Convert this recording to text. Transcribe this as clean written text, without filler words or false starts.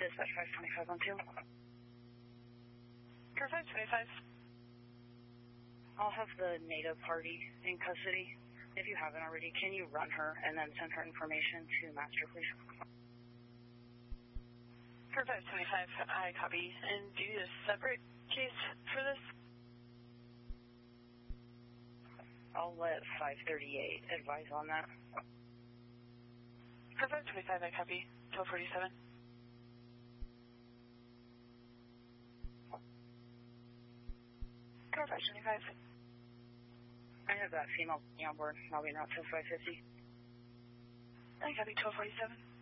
Dispatch 525 on 2. Car 525. I'll have the native party in custody. If you haven't already, can you run her and then send her information to Master, please? Car 525, I copy. And do you need a separate case for this? I'll let 538 advise on that. Car 525, I copy. 1247. Car 525. I have that female on board. I'll be in route to 550. I copy. 1247.